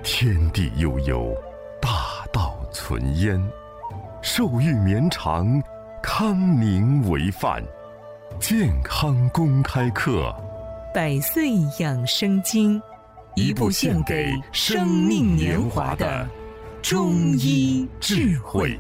天地悠悠，大道存焉。寿欲绵长，康宁为范。健康公开课， 百岁养生经， 一部献给生命年华的中医智慧。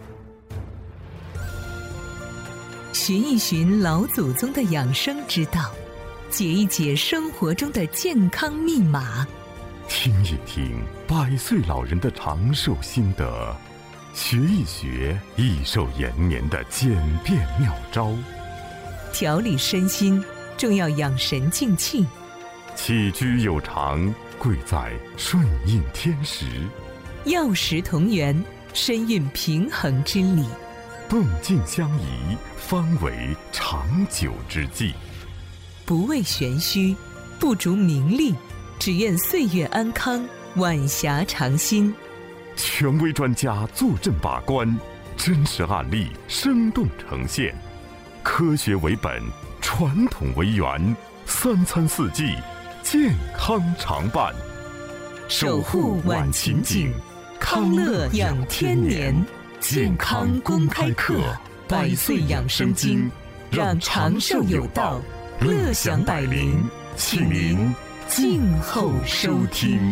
寻一寻老祖宗的养生之道，解一解生活中的健康密码， 听一听百岁老人的长寿心得，学一学益寿延年的简便妙招。 调理身心，重要养神静气。 起居有常，贵在顺应天时。 药食同源，身运平衡之理。 动静相宜，方为长久之计。 不为玄虚，不逐名利，只愿岁月安康，晚霞长新。 权威专家坐镇把关，真实案例生动呈现。科学为本，传统为源，三餐四季，健康常伴。 守护晚晴景，康乐养天年。健康公开课，百岁养生经，让长寿有道，乐享百龄，请您静候收听。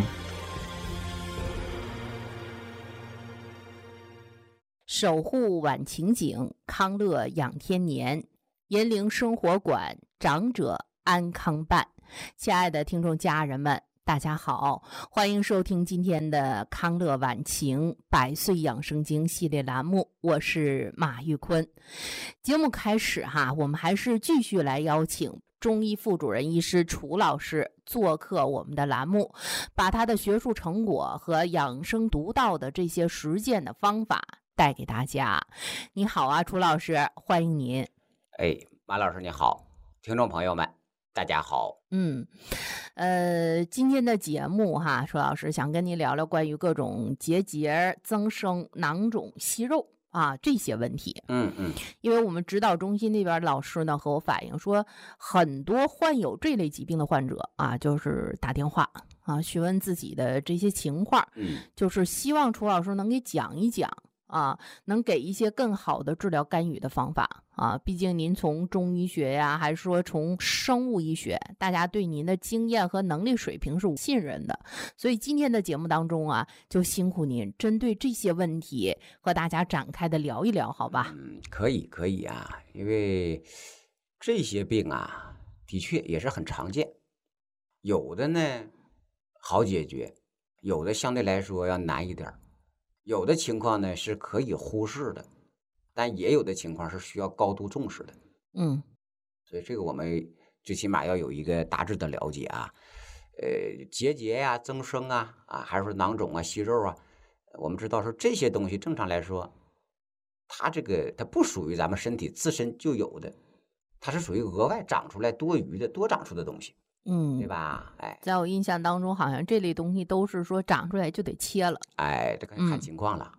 守护晚晴景，康乐养天年。银铃生活馆，长者安康伴。亲爱的听众家人们，大家好，欢迎收听今天的康乐晚晴百岁养生经系列栏目，我是马玉坤。节目开始我们还是继续来邀请中医副主任医师楚老师做客我们的栏目，把他的学术成果和养生独到的这些实践的方法带给大家。你好啊，楚老师，欢迎您。 马老师你好，听众朋友们大家好。 今天的节目楚老师想跟你聊聊关于各种结节、增生、囊肿、息肉这些问题。因为我们指导中心那边老师呢和我反映说，很多患有这类疾病的患者就是打电话询问自己的这些情况，就是希望楚老师能给讲一讲能给一些更好的治疗干预的方法毕竟您从中医学呀，还是说从生物医学，大家对您的经验和能力水平是信任的，所以今天的节目当中就辛苦您针对这些问题和大家展开的聊一聊，好吧？ 可以因为这些病的确也是很常见，有的呢好解决，有的相对来说要难一点，有的情况呢是可以忽视的，但也有的情况是需要高度重视的。所以这个我们最起码要有一个大致的了解结节增生还是说囊肿息肉我们知道说这些东西正常来说，它不属于咱们身体自身就有的，它是属于额外长出来多余的多长出的东西。对吧？ 在我印象当中，好像这类东西都是说长出来就得切了。 这个看情况了。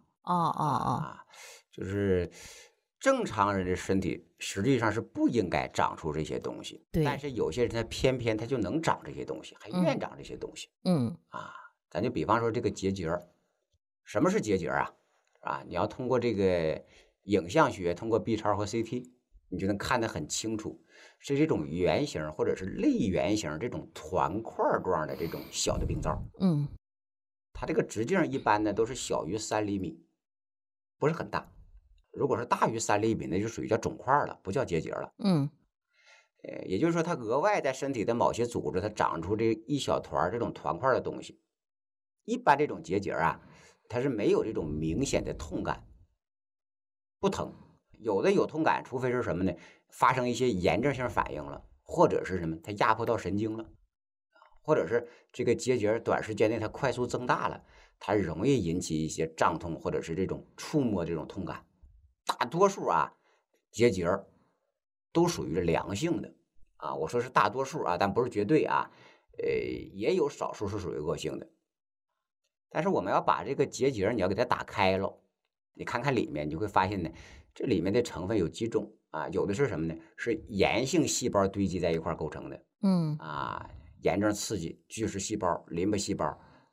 就是正常人的身体实际上是不应该长出这些东西，但是有些人他偏偏他就能长这些东西，还愿长这些东西。咱就比方说这个结节，什么是结节你要通过这个影像学，通过 B 超和 CT， 你就能看得很清楚。是这种圆形或者是类圆形这种团块状的这种小的病灶。它这个直径一般呢都是小于3厘米，不是很大。如果是大于3厘米，那就属于叫肿块了，不叫结节了。也就是说它额外在身体的某些组织它长出这一小团这种团块的东西。一般这种结节它是没有这种明显的痛感，不疼。有的有痛感，除非是什么呢？发生一些炎症性反应了，或者是什么？它压迫到神经了，或者是这个结节短时间内它快速增大了，它容易引起一些胀痛，或者是这种触摸这种痛感。大多数结节都属于良性的我说是大多数但不是绝对也有少数是属于恶性的。但是我们要把这个结节你要给它打开了，你看看里面，你就会发现呢，这里面的成分有几种有的是什么呢？是炎性细胞堆积在一块构成的。炎症刺激巨噬细胞、淋巴细胞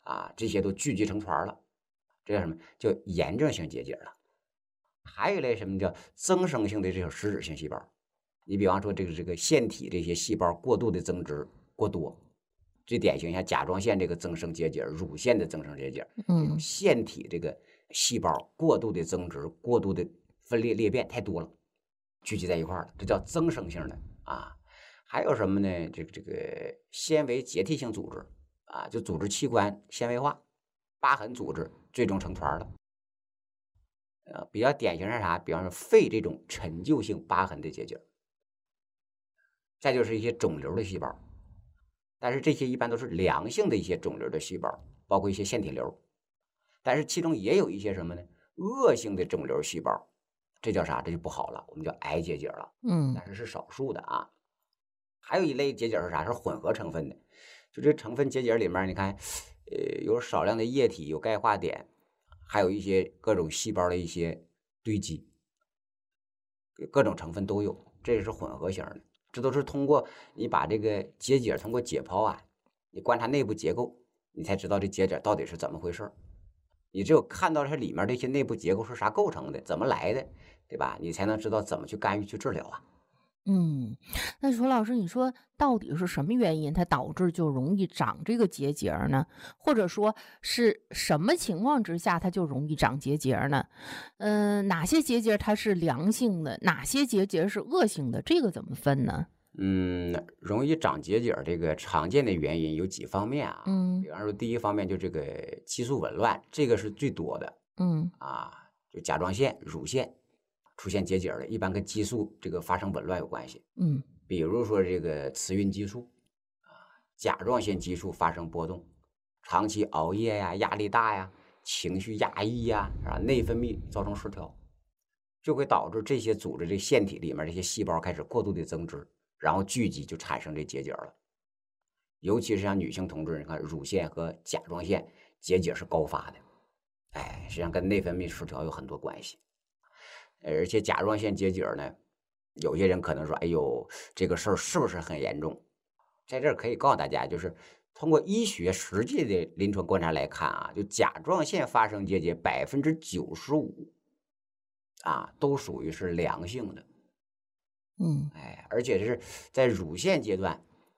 这些都聚集成团了，这叫什么？叫炎症性结节了。还有一类什么叫增生性的这种实质性细胞，你比方说这个腺体这些细胞过度的增殖过多，最典型像甲状腺这个增生结节、乳腺的增生结节，腺体这个细胞过度的增殖、过度的分裂裂变太多了，聚集在一块了，这叫增生性的还有什么呢？这个纤维结缔性组织就组织器官纤维化，疤痕组织最终成团了。比较典型是啥？比方说肺这种陈旧性疤痕的结节，再就是一些肿瘤的细胞，但是这些一般都是良性的一些肿瘤的细胞，包括一些腺体瘤，但是其中也有一些什么呢？恶性的肿瘤细胞，这叫啥？这就不好了，我们叫癌结节了。但是是少数的还有一类结节是啥？是混合成分的，就这成分结节里面，你看，有少量的液体，有钙化点。还有一些各种细胞的一些堆积，各种成分都有，这也是混合型的。这都是通过你把这个结节通过解剖你观察内部结构，你才知道这结节到底是怎么回事。你只有看到它里面这些内部结构是啥构成的，怎么来的，对吧？你才能知道怎么去干预去治疗那楚老师，你说到底是什么原因它导致就容易长这个结节呢？或者说是什么情况之下它就容易长结节呢？哪些结节它是良性的，哪些结节是恶性的，这个怎么分呢？ 容易长结节这个常见的原因有几方面比方说第一方面就这个激素紊乱，这个是最多的。就甲状腺、乳腺出现结节的，一般跟激素这个发生紊乱有关系。比如说这个雌孕激素甲状腺激素发生波动，长期熬夜压力大情绪压抑内分泌造成失调，就会导致这些组织这腺体里面这些细胞开始过度的增殖，然后聚集就产生这结节了。尤其是像女性同志，你看乳腺和甲状腺结节是高发的，实际上跟内分泌失调有很多关系。而且甲状腺结节呢，有些人可能说，哎呦，这个事儿是不是很严重？在这儿可以告诉大家，就是通过医学实际的临床观察来看就甲状腺发生结节95%都属于是良性的。而且是在乳腺阶段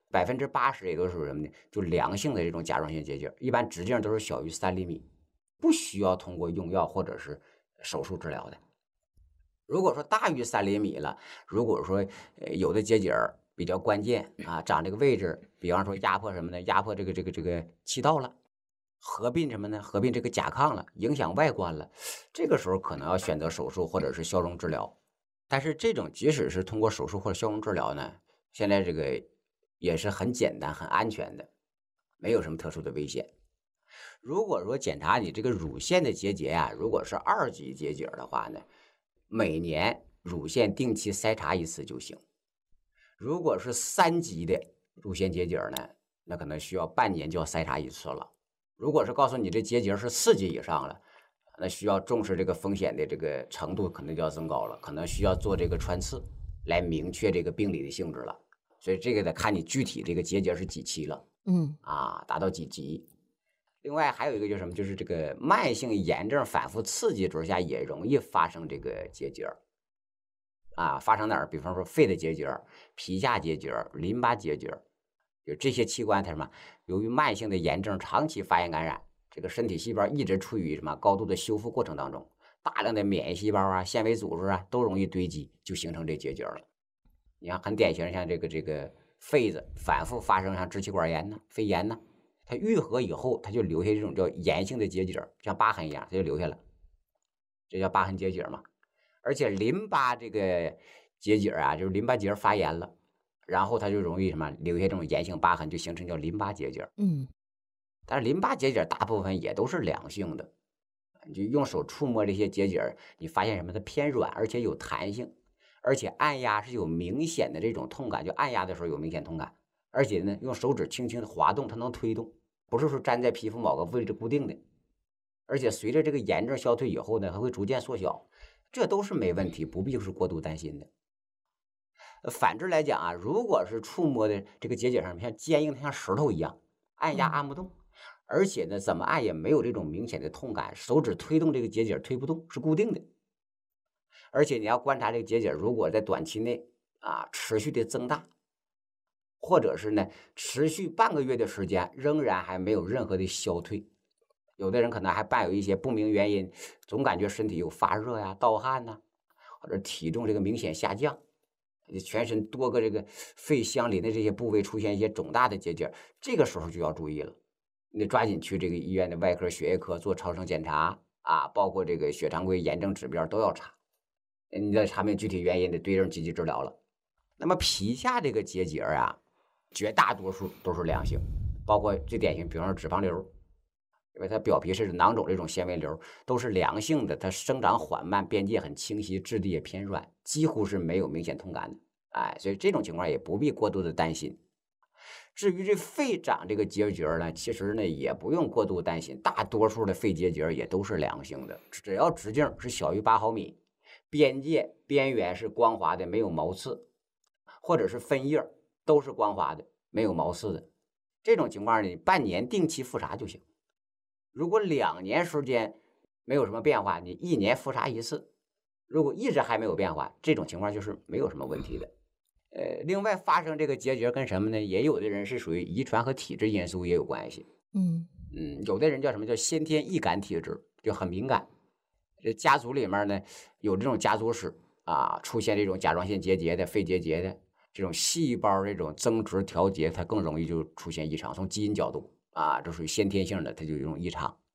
，80%也都属于什么呢？就良性的这种甲状腺结节，一般直径都是小于3厘米，不需要通过用药或者是手术治疗的。如果说大于3厘米了，如果说有的结节比较关键长这个位置，比方说压迫什么呢？压迫这个气道了，合并什么呢？合并这个甲亢了，影响外观了，这个时候可能要选择手术或者是消融治疗。但是这种即使是通过手术或者消融治疗呢，现在这个也是很简单很安全的，没有什么特殊的危险。如果说检查你这个乳腺的结节如果是2级结节的话呢，每年乳腺定期筛查1次就行。如果是3级的乳腺结节呢，那可能需要半年就要筛查1次了。如果是告诉你这结节是4级以上了，那需要重视这个风险的这个程度可能就要增高了，可能需要做这个穿刺来明确这个病理的性质了。所以这个得看你具体这个结节是几期了，达到几级。另外还有一个就是什么，就是这个慢性炎症反复刺激之下也容易发生这个结节发生哪儿？比方说肺的结节、皮下结节、淋巴结节，就这些器官它什么？由于慢性的炎症长期发炎感染，这个身体细胞一直处于什么高度的修复过程当中，大量的免疫细胞纤维组织都容易堆积，就形成这结节了。你看很典型，像这个肺子反复发生像支气管炎肺炎它愈合以后，它就留下这种叫炎性的结节，像疤痕一样，它就留下了，这叫疤痕结节嘛。而且淋巴这个结节就是淋巴结发炎了，然后它就容易什么留下这种炎性疤痕，就形成叫淋巴结节。但是淋巴结节大部分也都是良性的，你就用手触摸这些结节，你发现什么？它偏软，而且有弹性，而且按压是有明显的这种痛感，就按压的时候有明显痛感。而且呢，用手指轻轻的滑动，它能推动，不是说粘在皮肤某个位置固定的。而且随着这个炎症消退以后呢，它会逐渐缩小，这都是没问题，不必是过度担心的。反之来讲如果是触摸的这个结节上像坚硬的像石头一样，按压按不动， 而且呢，怎么按也没有这种明显的痛感，手指推动这个结节推不动，是固定的。而且你要观察这个结节，如果在短期内持续的增大，或者是呢持续半个月的时间，仍然还没有任何的消退，有的人可能还伴有一些不明原因，总感觉身体有发热呀、盗汗呐，或者体重这个明显下降，全身多个这个肺相邻的这些部位出现一些肿大的结节，这个时候就要注意了，你得抓紧去这个医院的外科、血液科做超声检查包括这个血常规、炎症指标都要查，你再查明具体原因得对症积极治疗了。那么皮下这个结节绝大多数都是良性，包括最典型，比方说脂肪瘤，因为它表皮是囊肿这种纤维瘤，都是良性的，它生长缓慢，边界很清晰，质地也偏软，几乎是没有明显痛感的。所以这种情况也不必过度的担心。至于这肺长这个结节呢，其实呢也不用过度担心，大多数的肺结节也都是良性的，只要直径是小于8毫米，边缘是光滑的，没有毛刺，或者是分叶都是光滑的，没有毛刺的，这种情况呢，半年定期复查就行。如果2年时间没有什么变化，你1年复查1次。如果一直还没有变化，这种情况就是没有什么问题的。另外发生这个结节跟什么呢？也有的人是属于遗传和体质因素也有关系。有的人叫什么叫先天易感体质，就很敏感。这家族里面呢有这种家族史出现这种甲状腺结节的、肺结节的，这种细胞这种增殖调节它更容易就出现异常。从基因角度这属于先天性的，它就有一种异常。